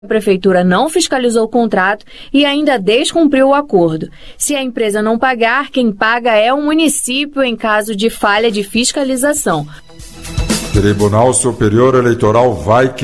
A prefeitura não fiscalizou o contrato e ainda descumpriu o acordo. Se a empresa não pagar, quem paga é o município em caso de falha de fiscalização. Tribunal Superior Eleitoral vai